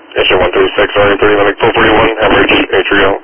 Issue 136, RA 30, Limic 441, hemorrhage, atrial,